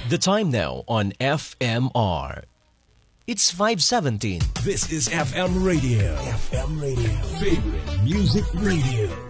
The time now on FMR. It's 5:17. This is FM Radio. FM Radio. Favorite Music Radio.